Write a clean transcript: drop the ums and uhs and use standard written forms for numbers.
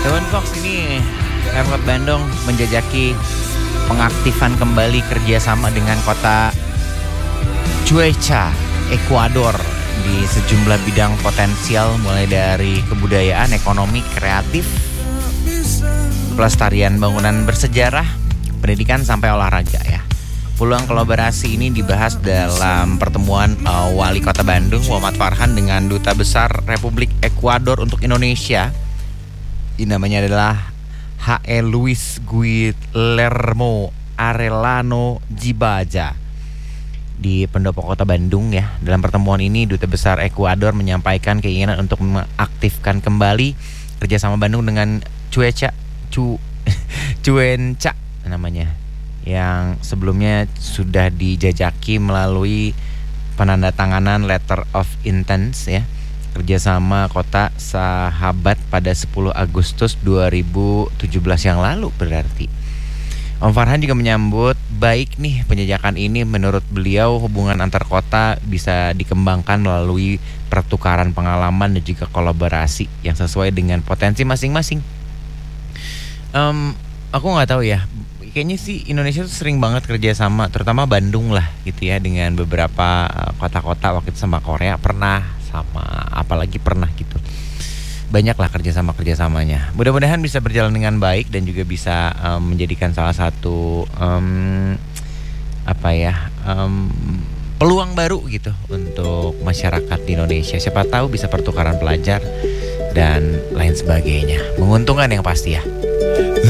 Teman Fox, ini Pemkot Bandung menjajaki pengaktifan kembali kerjasama dengan kota Cueca, Ekuador di sejumlah bidang potensial mulai dari kebudayaan, ekonomi, kreatif, pelestarian bangunan bersejarah, pendidikan sampai olahraga ya. Peluang kolaborasi ini dibahas dalam pertemuan Wali Kota Bandung Muhammad Farhan dengan Duta Besar Republik Ekuador untuk Indonesia. Ini namanya adalah H.E. Luis Guillermo Arellano Gibaja di Pendopo Kota Bandung ya. Dalam pertemuan ini Duta Besar Ekuador menyampaikan keinginan untuk mengaktifkan kembali kerjasama Bandung dengan Cuenca namanya, yang sebelumnya sudah dijajaki melalui penandatanganan Letter of Intent ya, kerjasama kota sahabat pada 10 Agustus 2017 yang lalu berarti. Om Farhan juga menyambut baik nih penjajakan ini. Menurut beliau hubungan antar kota bisa dikembangkan melalui pertukaran pengalaman dan juga kolaborasi yang sesuai dengan potensi masing-masing. Aku nggak tahu ya, kayaknya sih Indonesia tuh sering banget kerjasama, terutama Bandung lah gitu ya, dengan beberapa kota-kota. Waktu itu sama Korea pernah, sama apalagi pernah gitu. Banyaklah kerjasamanya. Mudah-mudahan bisa berjalan dengan baik dan juga bisa menjadikan salah satu peluang baru gitu untuk masyarakat di Indonesia. Siapa tahu bisa pertukaran pelajar dan lain sebagainya. Menguntungkan yang pasti ya.